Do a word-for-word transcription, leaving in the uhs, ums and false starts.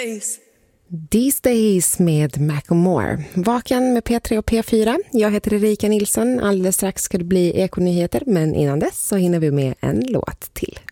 days. These Days med Macklemore. Vaken med P tre och P fyra. Jag heter Erika Nilsson. Alldeles strax ska det bli Ekonyheter, men innan dess så hinner vi med en låt till.